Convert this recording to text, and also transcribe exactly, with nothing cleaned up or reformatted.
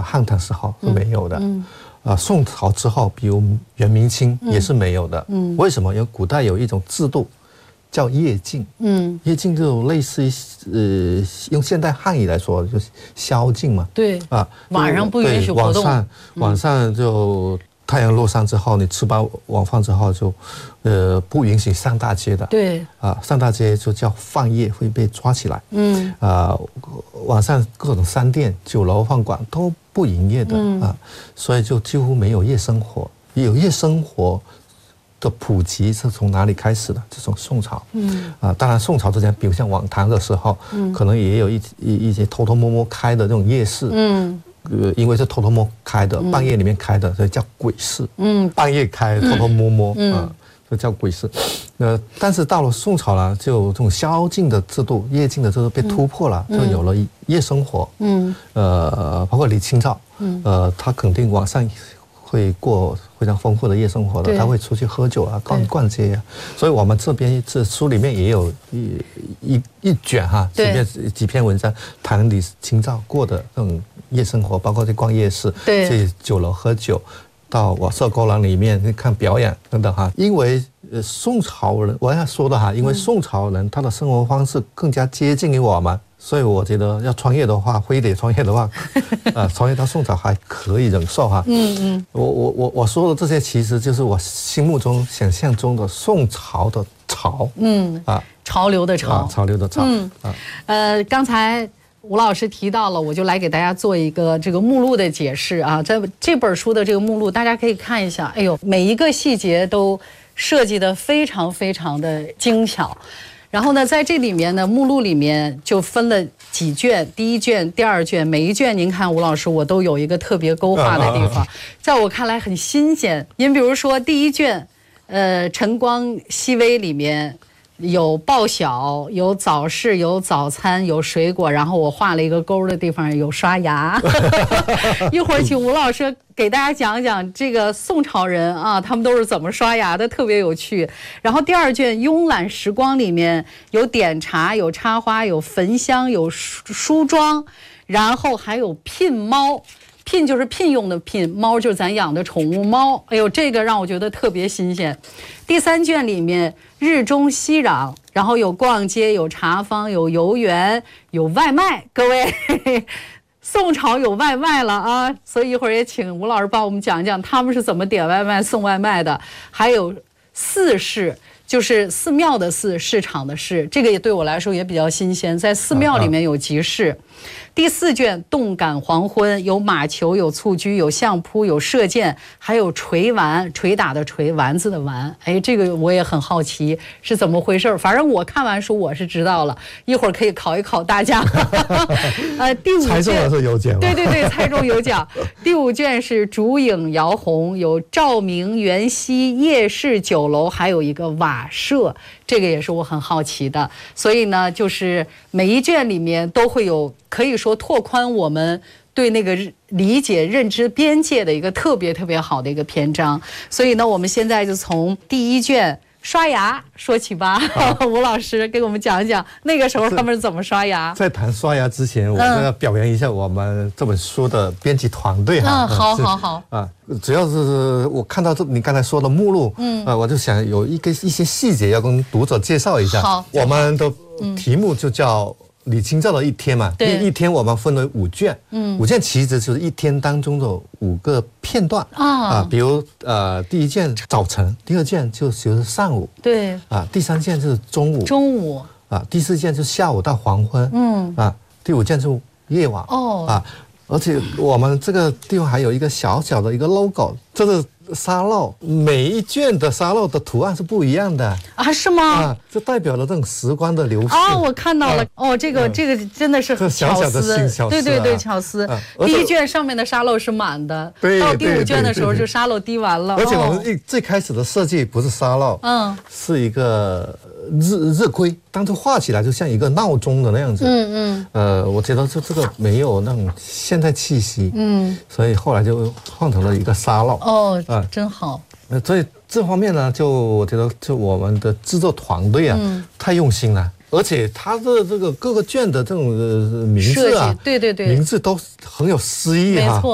汉唐时候是没有的。嗯。啊、呃，宋朝之后，比如元明清也是没有的。嗯。为什么？因为古代有一种制度叫夜禁。嗯。夜禁就类似于呃，用现代汉语来说，就是宵禁嘛。 对。啊，晚上不允许活动。 晚上晚上就。太阳落山之后，你吃饱晚饭之后就，呃，不允许上大街的。 对。 啊，上大街就叫放夜，会被抓起来。嗯。啊，晚上各种商店、酒楼、饭馆都不营业的、嗯、啊，所以就几乎没有夜生活。有夜生活的普及是从哪里开始的？就从宋朝。嗯。啊，当然宋朝之前，比如像晚唐的时候，嗯，可能也有一一一些偷偷摸摸开的这种夜市。嗯。呃，因为是偷偷摸开的，半夜里面开的，所以叫鬼市。嗯，半夜开，偷偷摸摸，嗯，啊，就叫鬼市。呃，但是到了宋朝呢，就这种宵禁的制度、夜禁的制度被突破了，就有了夜生活。嗯，呃，包括李清照，嗯，呃，他肯定晚上会过非常丰富的夜生活的，他会出去喝酒啊，逛逛街啊。所以我们这边这书里面也有一一一卷哈，几篇几篇文章谈李清照过的这种夜生活，包括去逛夜市，去酒楼喝酒，到我社沟廊里面去看表演等等哈。因为呃宋朝人，我要说的哈，因为宋朝人他的生活方式更加接近于我们。所以我觉得要创业的话，非得创业的话，呃，创业到宋朝还可以忍受哈。嗯嗯。我我我我说的这些，其实就是我心目中想象中的宋朝的潮。嗯啊， 潮流的潮。 啊，潮流的潮。 嗯啊。呃，刚才吴老师提到了，我就来给大家做一个这个目录的解释啊。在这本书的这个目录，大家可以看一下。哎呦，每一个细节都设计得非常非常的精巧。然后呢，在这里面呢，目录里面就分了几卷，第一卷、第二卷，每一卷您看吴老师我都有一个特别勾画的地方，在我看来很新鲜。您比如说第一卷，呃，晨光熹微里面有报晓，有早市，有早餐，有水果，然后我画了一个勾的地方有刷牙。一会儿请吴老师给大家讲讲这个宋朝人啊，他们都是怎么刷牙的，特别有趣。然后第二卷慵懒时光里面有点茶，有插花，有焚香，有梳妆，然后还有聘猫。聘就是聘用的聘，猫就是咱养的宠物猫。哎呦，这个让我觉得特别新鲜。第三卷里面日中熙攘，然后有逛街，有茶坊，有游园，有外卖。各位，宋朝有外卖了啊！所以一会儿也请吴老师帮我们讲一讲他们是怎么点外卖、送外卖的。还有寺市。就是寺庙的寺，市场的市，这个也对我来说也比较新鲜。在寺庙里面有集市。第四卷动感黄昏，有马球，有蹴鞠，有相扑，有射箭，还有锤丸，捶打的锤，丸子的丸。哎，这个我也很好奇是怎么回事。反正我看完书我是知道了，一会儿可以考一考大家。呃，第五卷猜中了是有奖。 对对对，猜中有奖。第五卷是烛影摇红，有照明、园溪、夜市、酒楼，还有一个瓦。瓦舍，这个也是我很好奇的，所以呢，就是每一卷里面都会有，可以说拓宽我们对那个理解认知边界的一个特别特别好的一个篇章。所以呢，我们现在就从第一卷刷牙说起吧。吴老师给我们讲一讲那个时候他们是怎么刷牙。 在谈刷牙之前，我要表扬一下我们这本书的编辑团队哈。 嗯，好好好啊。主要是我看到这你刚才说的目录，嗯，啊，我就想有一个一些细节要跟读者介绍一下。 好， 我们的题目就叫李清照的一天嘛， 对， 一天我们分为五卷，嗯，五卷其实就是一天当中的五个片段啊，啊，比如呃第一卷早晨，第二卷就就是上午， 对， 啊，第三卷就是中午， 中午， 啊，第四卷就是下午到黄昏，嗯，啊，第五卷就是夜晚，哦，啊。而且我们这个地方还有一个小小的一个 logo， 这是沙漏，每一卷的沙漏的图案是不一样的啊？是吗？ 啊，这代表了这种时光的流逝。 哦，我看到了，啊、哦，这个、嗯、这个真的是小小的新巧思， 对对对，巧思。啊、第一卷上面的沙漏是满的， 对， 到第五卷的时候就沙漏滴完了。 而且我们一最开始的设计不是沙漏，嗯，是一个日日晷，当初画起来就像一个闹钟的那样子。嗯嗯。呃，我觉得这这个没有那种现代气息，嗯，所以后来就换成了一个沙漏。哦。啊， 真好。 呃，所以这方面呢，就我觉得，就我们的制作团队啊，嗯、太用心了，而且他的这个各个卷的这种、呃、名字啊， 对对对， 名字都很有诗意哈。没错。